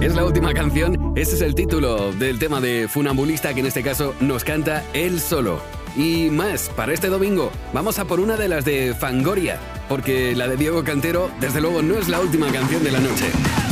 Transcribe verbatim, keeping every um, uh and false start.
Es la última canción, ese es el título del tema de Funambulista, que en este caso nos canta él solo. Y más, para este domingo, vamos a por una de las de Fangoria, porque la de Diego Cantero, desde luego, no es la última canción de la noche.